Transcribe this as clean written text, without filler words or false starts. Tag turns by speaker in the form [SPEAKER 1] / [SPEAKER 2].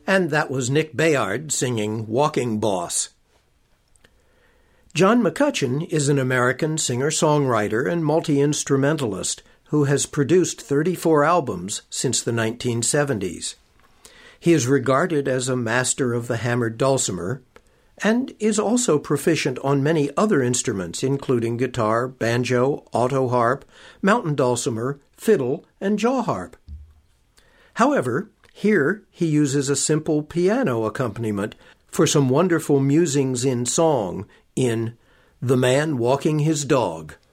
[SPEAKER 1] And that was Nick Bayard singing Walking Boss. John McCutcheon is an American singer-songwriter and multi-instrumentalist who has produced 34 albums since the 1970s. He is regarded as a master of the hammered dulcimer and is also proficient on many other instruments, including guitar, banjo, alto harp, mountain dulcimer, fiddle, and jaw harp. However, here he uses a simple piano accompaniment for some wonderful musings in song in The Man Walking His Dog.